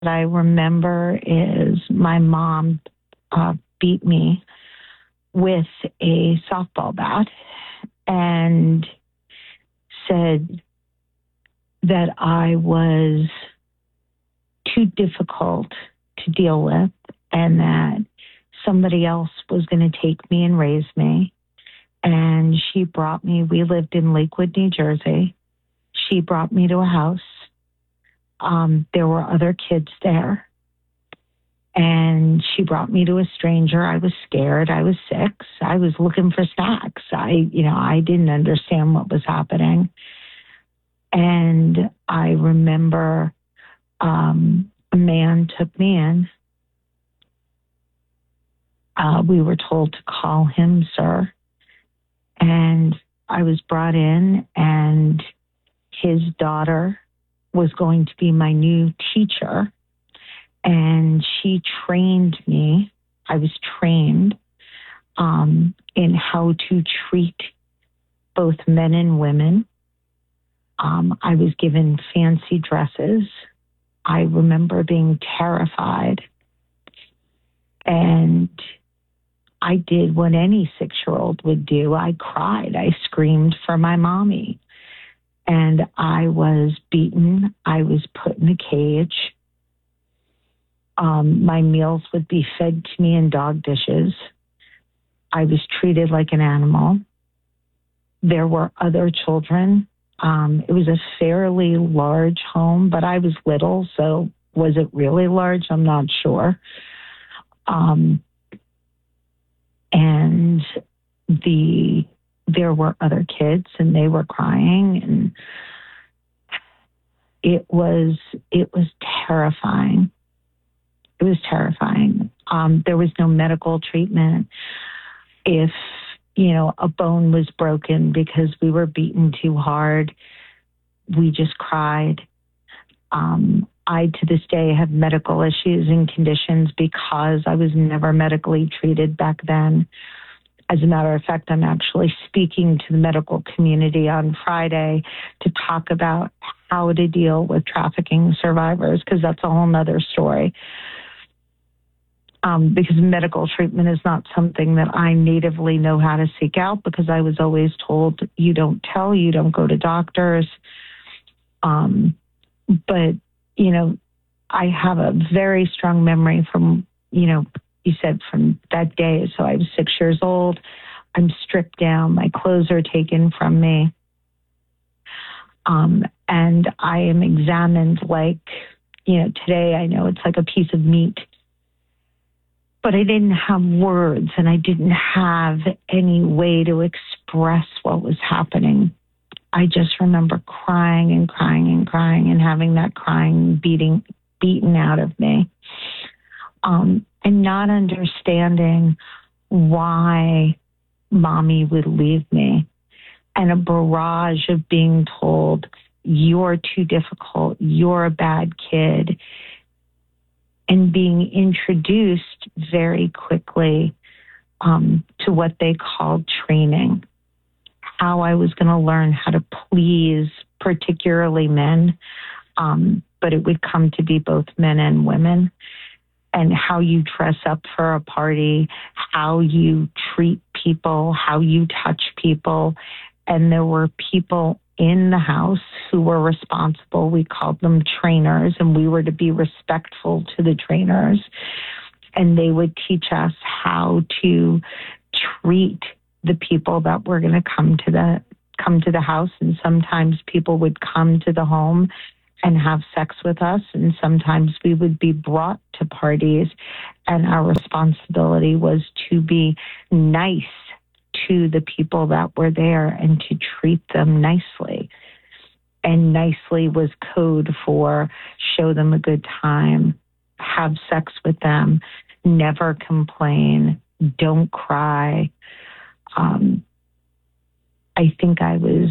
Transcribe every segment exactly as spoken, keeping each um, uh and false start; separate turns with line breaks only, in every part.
I remember is my mom uh, beat me with a softball bat and said that I was too difficult to deal with and that somebody else was going to take me and raise me. And she brought me, we lived in Lakewood, New Jersey. She brought me to a house. Um, there were other kids there. And she brought me to a stranger. I was scared. I was six. I was looking for snacks. I, you know, I didn't understand what was happening. And I remember um, a man took me in. Uh, we were told to call him sir. And I was brought in, and his daughter was going to be my new teacher. And she trained me. I was trained um, in how to treat both men and women. Um, I was given fancy dresses. I remember being terrified. And I did what any six-year-old would do. I cried. I screamed for my mommy. And I was beaten. I was put in a cage. Um, my meals would be fed to me in dog dishes. I was treated like an animal. There were other children. Um, it was a fairly large home, but I was little, so was it really large? I'm not sure. Um, and the there were other kids, and they were crying, and it was it was terrifying. It was terrifying. Um, there was no medical treatment. If, you know, a bone was broken because we were beaten too hard, we just cried. Um, I, to this day, have medical issues and conditions because I was never medically treated back then. As a matter of fact, I'm actually speaking to the medical community on Friday to talk about how to deal with trafficking survivors, because that's a whole nother story. Um, because medical treatment is not something that I natively know how to seek out, because I was always told, you don't tell, you don't go to doctors. Um, but, you know, I have a very strong memory from, you know, you said from that day. So I was six years old. I'm stripped down. My clothes are taken from me. Um, and I am examined like, you know, today I know it's like a piece of meat. But I didn't have words, and I didn't have any way to express what was happening. I just remember crying and crying and crying and having that crying beating beaten out of me, um, and not understanding why mommy would leave me, and a barrage of being told, you're too difficult, you're a bad kid, and being introduced very quickly um, to what they called training, how I was going to learn how to please particularly men, um, but it would come to be both men and women, and how you dress up for a party, how you treat people, how you touch people. And there were people in the house who were responsible. We called them trainers, and we were to be respectful to the trainers. And they would teach us how to treat the people that were going to come to the come to the house. And sometimes people would come to the home and have sex with us, and sometimes we would be brought to parties, and our responsibility was to be nice to the people that were there and to treat them nicely. And nicely was code for show them a good time, have sex with them, never complain, don't cry. Um, I think I was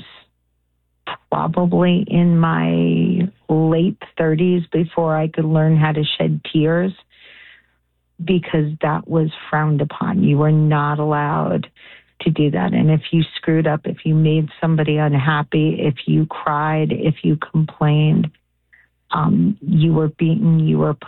probably in my late thirties before I could learn how to shed tears, because that was frowned upon. You were not allowed to do that. And if you screwed up, if you made somebody unhappy, if you cried, if you complained, um, you were beaten, you were